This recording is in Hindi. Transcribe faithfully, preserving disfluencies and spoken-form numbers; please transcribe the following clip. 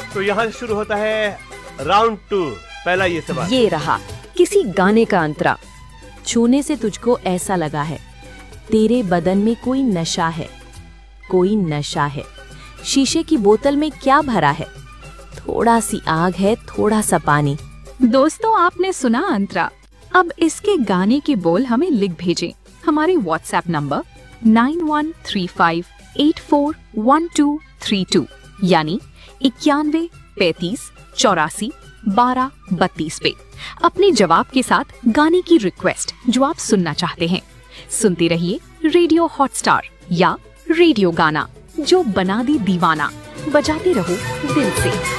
तो यहाँ से शुरू होता है राउंड टू। पहला ये सवाल, ये रहा किसी गाने का अंतरा। छूने से तुझको ऐसा लगा है तेरे बदन में कोई नशा है, कोई नशा है। शीशे की बोतल में क्या भरा है? थोड़ा सी आग है, थोड़ा सा पानी। दोस्तों, आपने सुना अंतरा। अब इसके गाने के बोल हमें लिख भेजें हमारे WhatsApp number nine one three five eight four one two three to यानी इक्यानवे पैंतीस चौरासी बारह बत्तीस पे अपने जवाब के साथ गाने की रिक्वेस्ट जो आप सुनना चाहते हैं। सुनते रहिए रेडियो हॉटस्टार या रेडियो गाना, जो बना दे दीवाना। बजाते रहो दिल से।